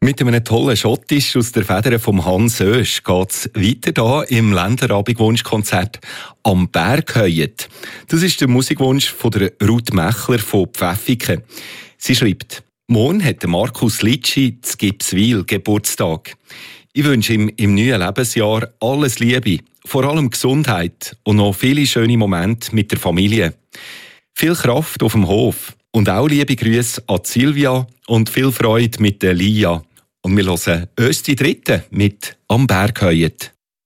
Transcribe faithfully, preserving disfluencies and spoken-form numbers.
Mit einem tollen Schottisch aus der Feder von Hans Oesch geht es weiter hier im Länderabendwunschkonzert «Am Berg heuet». Das ist der Musikwunsch von der Ruth Mechler von Pfäffiken. Sie schreibt: «Morgen hat Markus Litschi zu Gipswil Geburtstag. Ich wünsche ihm im neuen Lebensjahr alles Liebe, vor allem Gesundheit und noch viele schöne Momente mit der Familie. Viel Kraft auf dem Hof und auch liebe Grüße an Silvia und viel Freude mit der Lia. Und wir hören Östi Dritte mit «Am Berg heuet».